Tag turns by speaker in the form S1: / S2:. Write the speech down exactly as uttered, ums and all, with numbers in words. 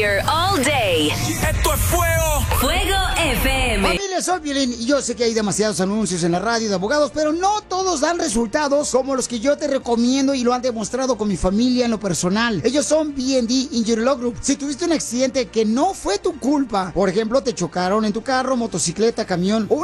S1: here all day.
S2: Esto es fuego.
S1: Fuego F M.
S3: Familia, soy Piolín y yo sé que hay demasiados anuncios en la radio de abogados, pero no todos dan resultados como los que yo te recomiendo y lo han demostrado con mi familia en lo personal. Ellos son B and D Injury Law Group. Si tuviste un accidente que no fue tu culpa, por ejemplo, te chocaron en tu carro, motocicleta, camión o